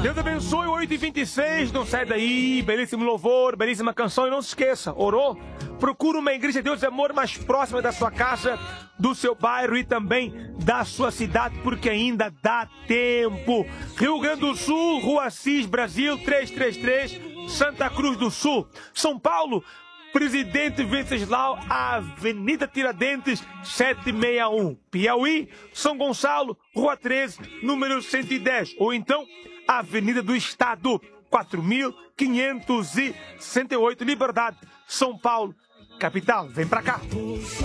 Deus abençoe, 8h26, não sai daí, belíssimo louvor, belíssima canção, e não se esqueça, orou? Procura uma igreja de Deus de amor mais próxima da sua casa, do seu bairro e também da sua cidade, porque ainda dá tempo. Rio Grande do Sul, Rua Assis, Brasil, 333, Santa Cruz do Sul. São Paulo, Presidente Venceslau, Avenida Tiradentes, 761. Piauí, São Gonçalo, Rua 13, número 110. Ou então, Avenida do Estado, 4.568, Liberdade, São Paulo, capital. Vem pra cá.